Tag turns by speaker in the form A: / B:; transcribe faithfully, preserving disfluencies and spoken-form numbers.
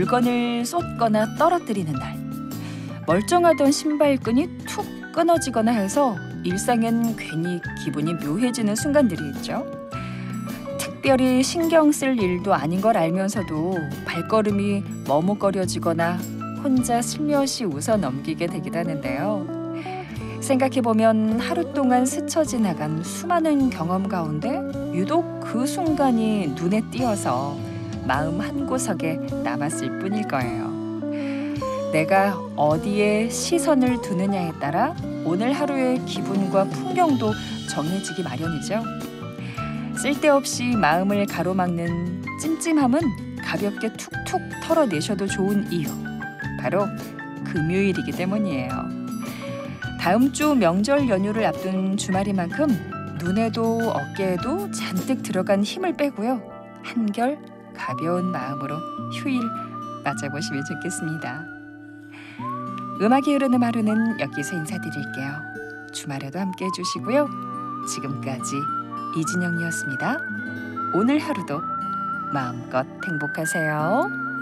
A: 물건을 쏟거나 떨어뜨리는 날, 멀쩡하던 신발끈이 툭 끊어지거나 해서 일상엔 괜히 기분이 묘해지는 순간들이 있죠. 특별히 신경 쓸 일도 아닌 걸 알면서도 발걸음이 머뭇거려지거나 혼자 슬며시 웃어 넘기게 되기도 하는데요. 생각해보면 하루 동안 스쳐 지나간 수많은 경험 가운데 유독 그 순간이 눈에 띄어서 마음 한구석에 남았을 뿐일 거예요. 내가 어디에 시선을 두느냐에 따라 오늘 하루의 기분과 풍경도 정해지기 마련이죠. 쓸데없이 마음을 가로막는 찜찜함은 가볍게 툭툭 털어내셔도 좋은 이유, 바로 금요일이기 때문이에요. 다음 주 명절 연휴를 앞둔 주말인 만큼 눈에도 어깨에도 잔뜩 들어간 힘을 빼고요. 한결 가벼운 마음으로 휴일 맞아보시면 좋겠습니다. 음악이 흐르는 하루는 여기서 인사드릴게요. 주말에도 함께 해주시고요. 지금까지 이진영이었습니다. 오늘 하루도 마음껏 행복하세요.